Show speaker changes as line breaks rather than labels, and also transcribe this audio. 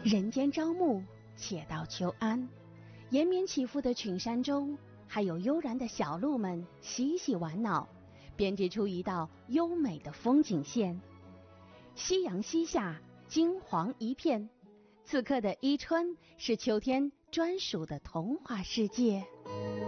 人间朝暮，且道秋安。延绵起伏的群山中，还有悠然的小鹿们嬉戏玩闹，编织出一道优美的风景线。夕阳西下，金黄一片。此刻的伊春是秋天专属的童话世界。